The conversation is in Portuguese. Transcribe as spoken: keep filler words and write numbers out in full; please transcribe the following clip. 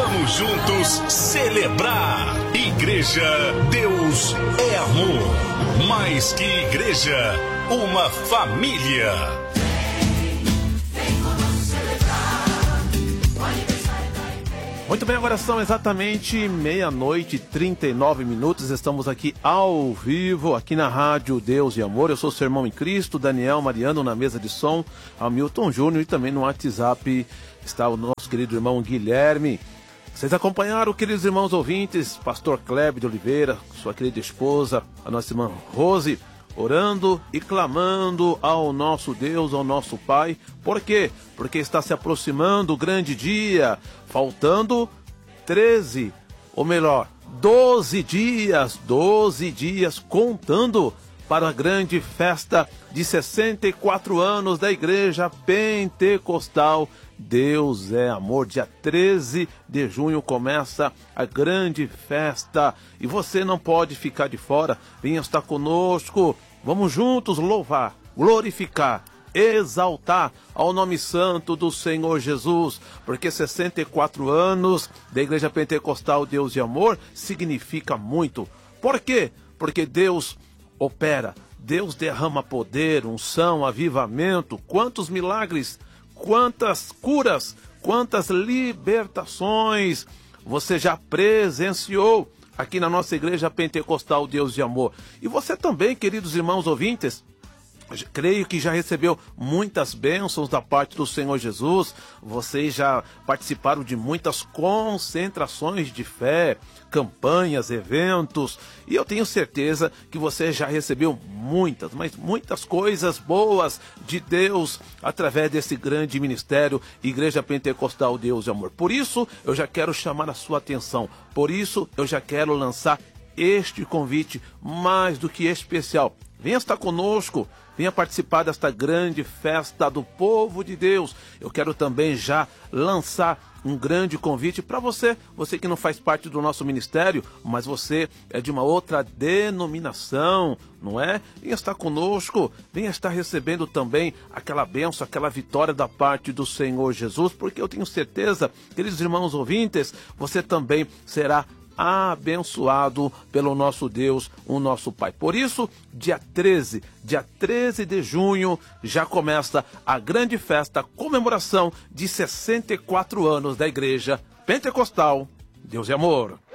Vamos juntos celebrar. Igreja Deus é Amor. Mais que igreja, uma família. Muito bem, agora são exatamente meia-noite e trinta e nove minutos. Estamos aqui ao vivo, aqui na Rádio Deus e Amor. Eu sou o seu irmão em Cristo, Daniel Mariano, na mesa de som, Hamilton Júnior, e também no WhatsApp está o nosso querido irmão Guilherme. Vocês acompanharam, queridos irmãos ouvintes, pastor Cléber de Oliveira, sua querida esposa, a nossa irmã Rose, orando e clamando ao nosso Deus, ao nosso Pai. Por quê? Porque está se aproximando o grande dia, faltando treze, ou melhor, doze dias, doze dias contando para a grande festa de sessenta e quatro anos da Igreja Pentecostal Deus é Amor. Dia treze de junho começa a grande festa e você não pode ficar de fora. Venha estar conosco, vamos juntos louvar, glorificar, exaltar ao nome santo do Senhor Jesus, porque sessenta e quatro anos da Igreja Pentecostal Deus e Amor significa muito. Por quê? Porque Deus opera, Deus derrama poder, unção, avivamento, quantos milagres, quantas curas, quantas libertações você já presenciou aqui na nossa Igreja Pentecostal Deus e Amor. E você também, queridos irmãos ouvintes, creio que já recebeu muitas bênçãos da parte do Senhor Jesus. Vocês já participaram de muitas concentrações de fé, campanhas, eventos, e eu tenho certeza que você já recebeu muitas, mas muitas coisas boas de Deus através desse grande ministério Igreja Pentecostal Deus e Amor. Por isso eu já quero chamar a sua atenção, por isso eu já quero lançar este convite mais do que especial. Venha estar conosco, venha participar desta grande festa do povo de Deus. Eu quero também já lançar um grande convite para você, você que não faz parte do nosso ministério, mas você é de uma outra denominação, não é? Venha estar conosco, venha estar recebendo também aquela bênção, aquela vitória da parte do Senhor Jesus, porque eu tenho certeza, queridos irmãos ouvintes, você também será abençoado pelo nosso Deus, o nosso Pai. Por isso, dia treze, dia treze de junho, já começa a grande festa, comemoração de sessenta e quatro anos da Igreja Pentecostal Deus e Amor.